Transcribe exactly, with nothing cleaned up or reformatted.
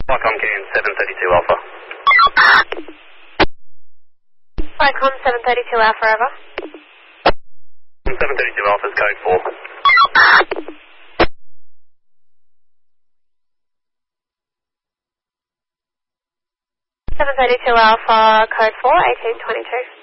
Flycom Can seven thirty-two Alpha. Flycom seven thirty-two Alpha, over. seven thirty-two Alpha's code four. seven thirty-two Alpha, code four, eighteen twenty-two.